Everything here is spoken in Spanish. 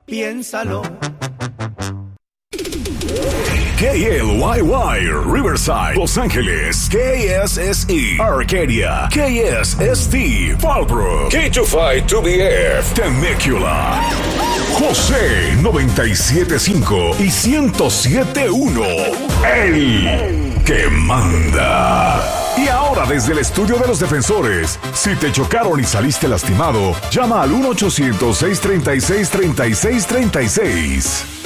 Piénsalo. KLYY, Riverside, Los Ángeles, KSSE, Arcadia, KSST, Fallbrook, K25-2BF, Temecula, José 97.5 y 107.1, el que manda. Y ahora desde el estudio de los defensores, si te chocaron y saliste lastimado, llama al 1-800-636-3636.